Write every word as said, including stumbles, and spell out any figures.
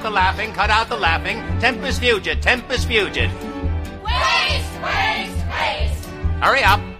the laughing, cut out the laughing. Tempus fugit, tempus fugit. Waste, waste, waste. Hurry up.